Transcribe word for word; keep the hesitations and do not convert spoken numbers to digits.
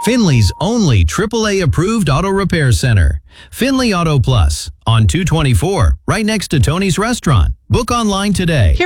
Finley's only triple A approved auto repair center. Finley Auto Plus on two twenty-four, right next to Tony's Restaurant. Book online today.